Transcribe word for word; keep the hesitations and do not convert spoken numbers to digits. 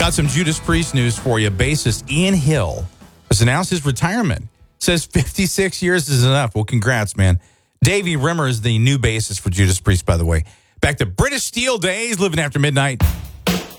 Got some Judas Priest news for you. Bassist Ian Hill has announced his retirement. Says fifty-six years is enough. Well, congrats, man. Davey Rimmer is the new bassist for Judas Priest, by the way. Back to British Steel days, living after midnight.